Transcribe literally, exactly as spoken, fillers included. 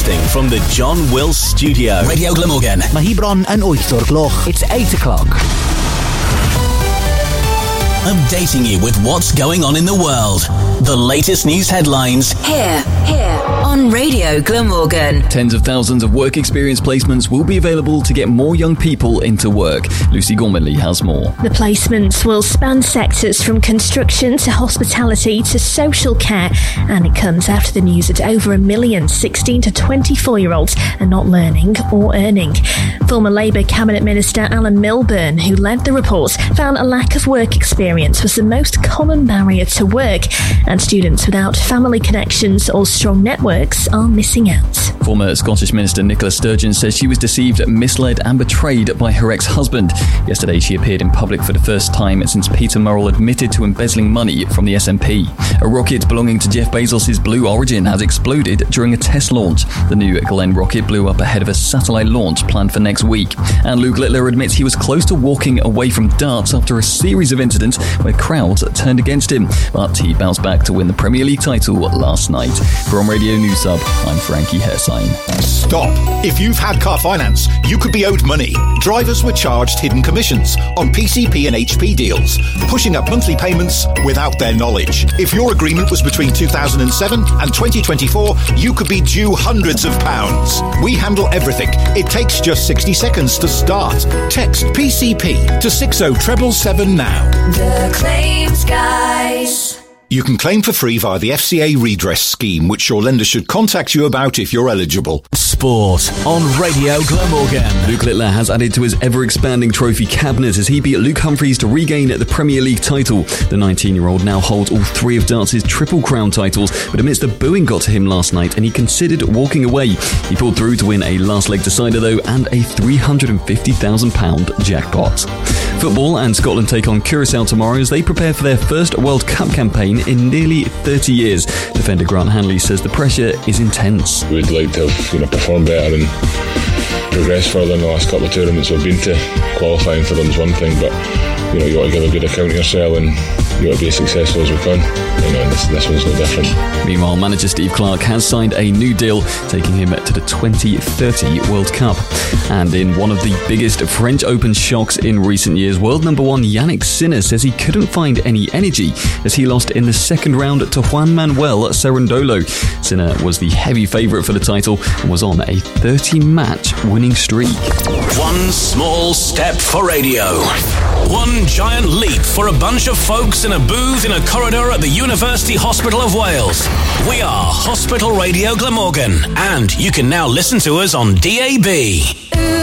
Broadcasting from the John Wills Studio. Radio Glamorgan. Mae hi bron yn wyth o'r gloch. It's eight o'clock. Updating you with what's going on in the world. The latest news headlines. Here, here on Radio Glamorgan. Tens of thousands of work experience placements will be available to get more young people into work. Lucy Gormley has more. The placements will span sectors from construction to hospitality to social care, and it comes after the news that over a million sixteen to twenty-four-year-olds are not learning or earning. Former Labour Cabinet Minister Alan Milburn, who led the report, found a lack of work experience was the most common barrier to work, and students without family connections or strong networks are missing out. Former Scottish Minister Nicola Sturgeon says she was deceived, misled and betrayed by her ex-husband. Yesterday she appeared in public for the first time since Peter Murrell admitted to embezzling money from the S N P. A rocket belonging to Jeff Bezos' Blue Origin has exploded during a test launch. The new Glenn rocket blew up ahead of a satellite launch planned for next week. And Luke Littler admits he was close to walking away from darts after a series of incidents where crowds turned against him, but he bounced back to win the Premier League title last night. From Radio News Hub, I'm Frankie Hersine. Stop! If you've had car finance, you could be owed money. Drivers were charged hidden commissions on P C P and H P deals, pushing up monthly payments without their knowledge. If your agreement was between two thousand seven and twenty twenty-four, you could be due hundreds of pounds. We handle everything. It takes just sixty seconds to start. Text P C P to six oh seven seven now. The Claims Guys. You can claim for free via the F C A redress scheme, which your lender should contact you about if you're eligible. Sport on Radio Glamorgan. Luke Littler has added to his ever-expanding trophy cabinet as he beat Luke Humphries to regain the Premier League title. The nineteen-year-old now holds all three of darts' Triple Crown titles, but amidst the booing got to him last night and he considered walking away. He pulled through to win a last-leg decider, though, and a three hundred fifty thousand pounds jackpot. Football and Scotland take on Curaçao tomorrow as they prepare for their first World Cup campaign in nearly thirty years. Defender Grant Hanley says the pressure is intense. We'd like to have, you know, perform better and progress further in the last couple of tournaments we've been to. Qualifying for them is one thing, but you know, you want to give a good account of yourself and you want to be as successful as we can. You know, and this, this one's no different. Meanwhile, manager Steve Clarke has signed a new deal, taking him to the twenty thirty World Cup. And in one of the biggest French Open shocks in recent years, world number one Yannick Sinner says he couldn't find any energy as he lost in the second round to Juan Manuel Cerundolo. Sinner was the heavy favourite for the title and was on a thirty-match winning streak. One small step for radio. One giant leap for a bunch of folks in a booth in a corridor at the University Hospital of Wales. We are Hospital Radio Glamorgan, and you can now listen to us on D A B.